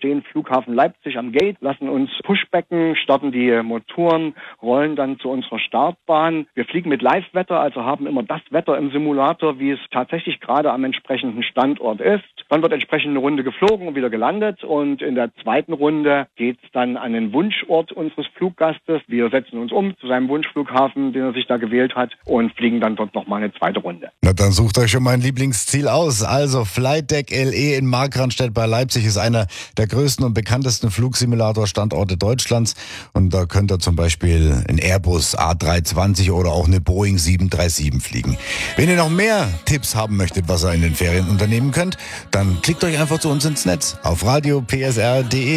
stehen Flughafen Leipzig am Gate, lassen uns pushbacken, starten die Motoren, rollen dann zu unserer Startbahn. Wir fliegen mit Live-Wetter, also haben immer das Wetter im Simulator, wie es tatsächlich gerade am entsprechenden Standort ist. Dann wird entsprechend eine Runde geflogen und wieder gelandet und in der zweiten Runde geht es dann an den Wunschort unseres Fluggastes. Wir setzen uns um zu seinem Wunschflughafen, den er sich da gewählt hat und fliegen dann dort nochmal eine zweite Runde. Na, dann sucht euch schon mal ein Lieblingsziel aus. Also Flightdeck LE in Markranstädt bei Leipzig ist einer der größten und bekanntesten Flugsimulator-Standorte Deutschlands. Und da könnt ihr zum Beispiel ein Airbus A320 oder auch eine Boeing 737 fliegen. Wenn ihr noch mehr Tipps haben möchtet, was ihr in den Ferien unternehmen könnt, dann klickt euch einfach zu uns ins Netz auf radio.psr.de.